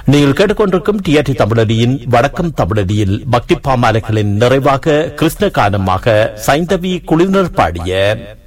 நீங்கள் கேட்டுக்கொண்டிருக்கும் டிஆர்டி தமிழடியின் வடக்கம் தமிழடியில் பக்தி பாமாலைகளின் நிறைவாக கிருஷ்ண கானமாக சைந்தவி குழுவினர் பாடிய